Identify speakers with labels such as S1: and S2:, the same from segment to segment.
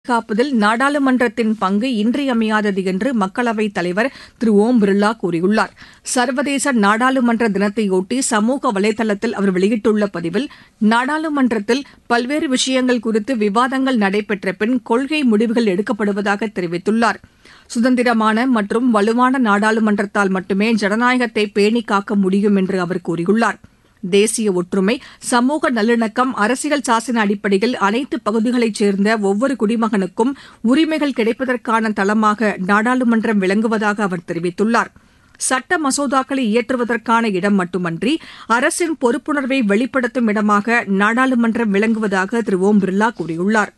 S1: பாதுகாப்பதில் நாடாளுமன்றத்தின் பங்கு இன்றியமையாதது என்று மக்களவைத் தலைவர் திரு ஓம் பிர்லா கூறியுள்ளார். சர்வதேச நாடாளுமன்ற தினத்தையொட்டி சமூக வலைதளத்தில் அவர் வெளியிட்டுள்ள பதிவில், நாடாளுமன்றத்தில் பல்வேறு விஷயங்கள் குறித்து விவாதங்கள் நடைபெற்ற பின் கொள்கை முடிவுகள் எடுக்கப்படுவதாக தெரிவித்துள்ளார். சுதந்திரமான மற்றும் வலுவான நாடாளுமன்றத்தால் மட்டுமே ஜனநாயகத்தை பேணிக் காக்க முடியும் என்று அவர் கூறியுள்ளார். தேசிய ஒற்றுமை, சமூக நல்லிணக்கம், அரசியல் சாசன அடிப்படையில் அனைத்து பகுதிகளைச் சேர்ந்த ஒவ்வொரு குடிமகனுக்கும் உரிமைகள் கிடைப்பதற்கான தளமாக நாடாளுமன்றம் விளங்குவதாக அவர் தெரிவித்துள்ளார். சட்ட மசோதாக்களை இயற்றுவதற்கான இடம் மட்டுமன்றி அரசின் பொறுப்புணர்வை வெளிப்படுத்தும் இடமாக நாடாளுமன்றம் விளங்குவதாக திரு ஓம் பிர்லா கூறியுள்ளார்.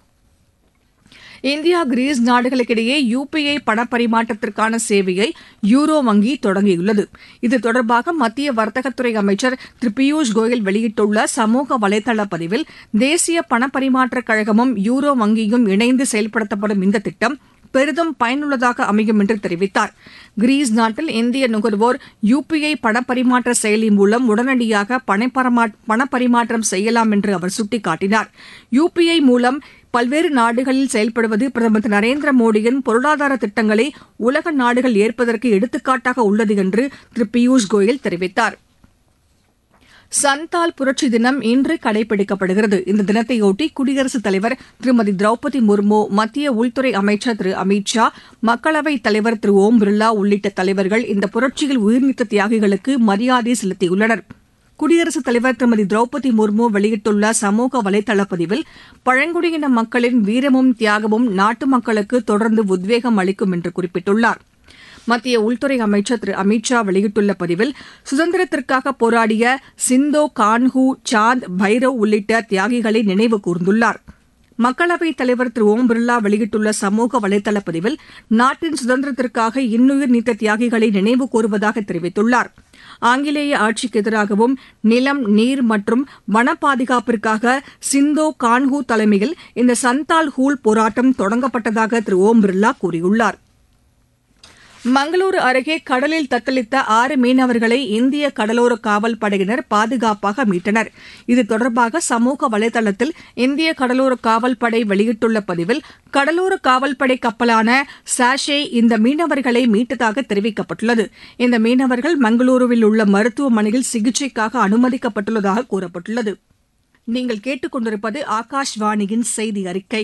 S1: இந்தியா கிரீஸ் நாடுகளுக்கிடையே யுபிஐ பணப்பரிமாற்றத்திற்கான சேவையை யூரோ வங்கி தொடங்கியுள்ளது. இது தொடர்பாக மத்திய வர்த்தகத்துறை அமைச்சர் திரு பியூஷ் கோயல் வெளியிட்டுள்ள சமூக வலைதள பதிவில், தேசிய பணப்பரிமாற்றக் கழகமும் யூரோ வங்கியும் இணைந்து செயல்படுத்தப்படும் இந்த திட்டம் பெரிதும் பயனுள்ளதாக அமையும் என்று தெரிவித்தார். கிரீஸ் நாட்டில் இந்திய நுகர்வோர் யுபிஐ பணப்பரிமாற்ற செயலி மூலம் உடனடியாக பணப்பரிமாற்றம் செய்யலாம் என்று அவர் சுட்டிக்காட்டினார். யுபிஐ மூலம் பல்வேறு நாடுகளில் செயல்படுவது பிரதமர் திரு நரேந்திர மோடியின் பொருளாதார திட்டங்களை உலக நாடுகள் ஏற்பதற்கு எடுத்துக்காட்டாக உள்ளது என்று திரு பியூஷ் கோயல் தெரிவித்தார். சந்தால் புரட்சி தினம் இன்று கடைபிடிக்கப்படுகிறது. இந்த தினத்தையொட்டி குடியரசுத் தலைவர் திருமதி திரௌபதி முர்மு, மத்திய உள்துறை அமைச்சர் திரு அமித் ஷா, மக்களவைத் தலைவர் திரு ஓம் பிர்லா உள்ளிட்ட தலைவர்கள் இந்த புரட்சியில் உயிர்நீத்த தியாகிகளுக்கு மரியாதை செலுத்தியுள்ளனர். குடியரசுத் தலைவர் திருமதி திரௌபதி முர்மு வெளியிட்டுள்ள சமூக வலைதள பதிவில், பழங்குடியின மக்களின் வீரமும் தியாகமும் நாட்டு மக்களுக்கு தொடர்ந்து உத்வேகம் அளிக்கும் என்று குறிப்பிட்டுள்ளார். மத்திய உள்துறை அமைச்சர் திரு அமித் ஷா வெளியிட்டுள்ள பதிவில், சுதந்திரத்திற்காக போராடிய சிந்தோ, கான்ஹூ, சாந்த், பைரவ் உள்ளிட்ட தியாகிகளை நினைவு கூர்ந்துள்ளார். மக்களவைத் தலைவர் திரு ஓம் பிர்லா வெளியிட்டுள்ள சமூக வலைதள பதிவில், நாட்டின் சுதந்திரத்திற்காக இன்னுயிர் நீத்த தியாகிகளை நினைவு கூறுவதாக தெரிவித்துள்ளார். ஆங்கிலேய ஆட்சிக்கு எதிராகவும் நிலம், நீர் மற்றும் வன பாதுகாப்பிற்காக சிந்தோ, கான்ஹூ தலைமையில் இந்த சந்தால் ஹூல் போராட்டம் தொடங்கப்பட்டதாக திரு ஓம் பிர்லா கூறியுள்ளார். மங்களூரு அருகே கடலில் தத்தளித்த 6 மீனவர்களை இந்திய கடலோர காவல் படையினர் பாதுகாப்பாக மீட்டனர். இது தொடர்பாக சமூக வலைதளத்தில் இந்திய கடலோர காவல் படை வெளியிட்டுள்ள பதிவில், கடலோர காவல்படை கப்பலான சாஷே இந்த மீனவர்களை மீட்டதாக தெரிவிக்கப்பட்டுள்ளது. இந்த மீனவர்கள் மங்களூருவில் உள்ள மருத்துவமனையில் சிகிச்சைக்காக அனுமதிக்கப்பட்டுள்ளதாக கூறப்பட்டுள்ளது. நீங்கள் கேட்டுக் கொண்டிருப்பது ஆகாஷ்வாணியின் செய்தி அறிக்கை.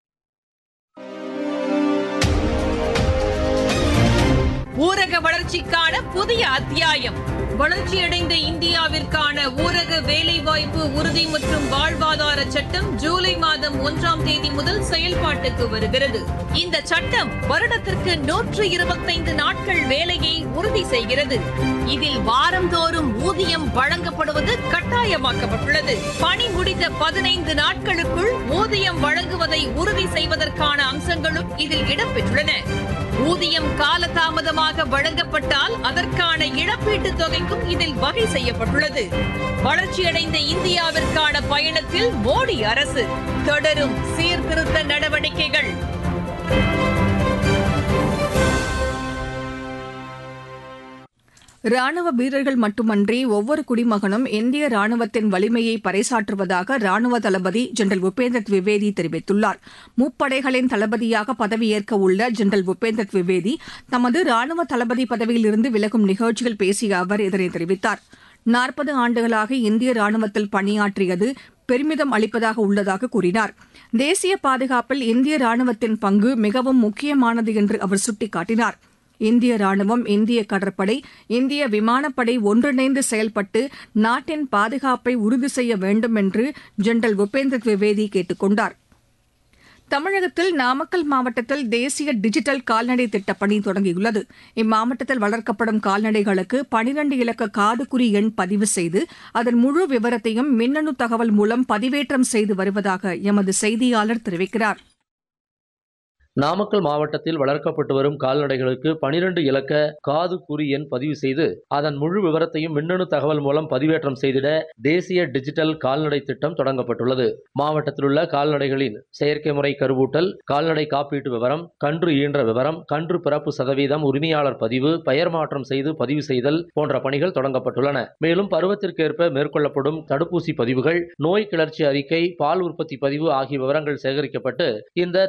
S2: ஊரக வளர்ச்சிக்கான புதிய அத்தியாயம். வளர்ச்சியடைந்த இந்தியாவிற்கான ஊரக வேலைவாய்ப்பு உறுதி மற்றும் வாழ்வாதார சட்டம் ஜூலை மாதம் 1ஆம் தேதி முதல் செயல்பாட்டுக்கு வருகிறது. இந்த சட்டம் வருடத்திற்கு 125 நாட்கள் வேலையை உறுதி செய்கிறது. இதில் வாரந்தோறும் ஊதியம் வழங்கப்படுவது கட்டாயமாக்கப்பட்டுள்ளது. பணி முடிந்த 15 நாட்களுக்குள் ஊதியம் வழங்குவதை உறுதி செய்வதற்கான அம்சங்களும் இதில் இடம்பெற்றுள்ளன. ஊதியம் காலதாமதமாக வழங்கப்பட்டால் அதற்கான இழப்பீட்டுத் தொகைக்கும் இதில் வகை செய்யப்பட்டுள்ளது. வளர்ச்சியடைந்த இந்தியாவிற்கான பயணத்தில் மோடி அரசு தொடரும் சீர்திருத்த நடவடிக்கைகள்.
S1: ராணுவ வீரர்கள் மட்டுமன்றி ஒவ்வொரு குடிமகனும் இந்திய ராணுவத்தின் வலிமையை பறைசாற்றுவதாக ராணுவ தளபதி ஜெனரல் உபேந்திர திவிவேதி தெரிவித்துள்ளார். முப்படைகளின் தளபதியாக பதவியேற்க உள்ள ஜெனரல் உபேந்திர திவிவேதி தமது ராணுவ தளபதி பதவியிலிருந்து விலகும் நிகழ்ச்சியில் பேசிய அவர் இதனை தெரிவித்தார். 40 ஆண்டுகளாக இந்திய ராணுவத்தில் பணியாற்றியது பெருமிதம் அளிப்பதாக உள்ளதாக கூறினார். தேசிய பாதுகாப்பில் இந்திய ராணுவத்தின் பங்கு மிகவும் முக்கியமானது என்று அவர் சுட்டிக்காட்டினார். இந்திய ராணுவம், இந்திய கடற்படை, இந்திய விமானப்படை ஒன்றிணைந்து செயல்பட்டு நாட்டின் பாதுகாப்பை உறுதி செய்ய வேண்டும் என்று ஜெனரல் உபேந்திர திவிவேதி கேட்டுக் கொண்டார். தமிழகத்தில் நாமக்கல் மாவட்டத்தில் தேசிய டிஜிட்டல் கால்நடை திட்டப் பணி தொடங்கியுள்ளது. இம்மாவட்டத்தில் வளர்க்கப்படும் கால்நடைகளுக்கு 12 இலக்க காதுகுறி எண் பதிவு செய்து அதன் முழு விவரத்தையும் மின்னணு தகவல் மூலம் பதிவேற்றம் செய்து வருவதாக எமது செய்தியாளர் தெரிவிக்கிறார்.
S3: நாமக்கல் மாவட்டத்தில் வளர்க்கப்பட்டு வரும் கால்நடைகளுக்கு 12 இலக்க காது குறி எண் பதிவு செய்து அதன் முழு விவரத்தையும் மின்னணு தகவல் மூலம் பதிவேற்றம் செய்திட தேசிய டிஜிட்டல் கால்நடை திட்டம் தொடங்கப்பட்டுள்ளது. மாவட்டத்தில் உள்ள கால்நடைகளின் செயற்கை முறை கருவூட்டல், கால்நடை காப்பீட்டு விவரம், கன்று ஈன்ற விவரம், கன்று பிறப்பு சதவீதம், உரிமையாளர் பதிவு, பெயர் மாற்றம் செய்து பதிவு செய்தல் போன்ற பணிகள் தொடங்கப்பட்டுள்ளன. மேலும் பருவத்திற்கேற்ப மேற்கொள்ளப்படும் தடுப்பூசி பதிவுகள், நோய் கிளர்ச்சி அறிக்கை, பால் உற்பத்தி பதிவு ஆகிய விவரங்கள் சேகரிக்கப்பட்டு இந்த